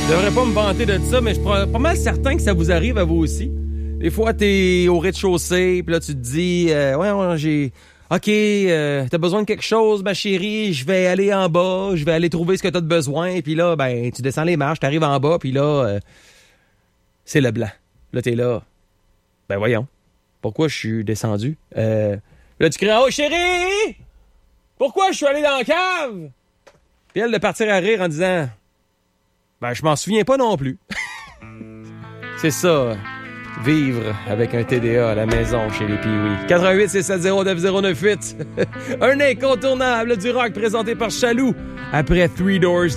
Je devrais pas me vanter de ça, mais je suis pas mal certain que ça vous arrive à vous aussi. Des fois, t'es au rez-de-chaussée, puis là, tu te dis, j'ai... OK, t'as besoin de quelque chose, ma chérie, je vais aller en bas, je vais aller trouver ce que t'as de besoin, puis là, ben, tu descends les marches, t'arrives en bas, puis là, c'est le blanc. Là, t'es là. Ben, voyons. Pourquoi je suis descendu? Là, tu cries, oh, chérie! Pourquoi je suis allé dans la cave? Puis elle de partir à rire en disant, ben, je m'en souviens pas non plus. C'est ça, vivre avec un TDA à la maison chez les Pee-Wee. 88-670-9098. Un incontournable du rock présenté par Chaloux après Three Doors